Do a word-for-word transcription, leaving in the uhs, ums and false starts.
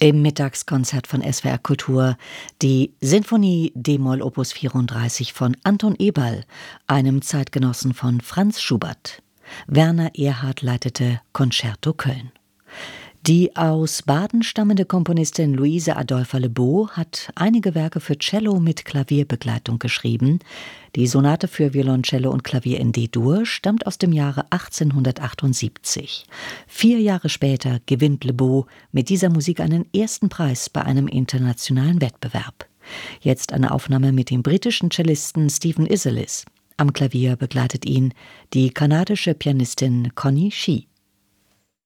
Im Mittagskonzert von S W R Kultur die Sinfonie d-Moll Opus vierunddreißig von Anton Eberl, einem Zeitgenossen von Franz Schubert. Werner Erhard leitete Concerto Köln. Die aus Baden stammende Komponistin Luise Adolpha Lebeau hat einige Werke für Cello mit Klavierbegleitung geschrieben. Die Sonate für Violoncello und Klavier in D-Dur stammt aus dem Jahre achtzehnhundertachtundsiebzig. Vier Jahre später gewinnt Lebeau mit dieser Musik einen ersten Preis bei einem internationalen Wettbewerb. Jetzt eine Aufnahme mit dem britischen Cellisten Stephen Isserlis. Am Klavier begleitet ihn die kanadische Pianistin Connie Shea.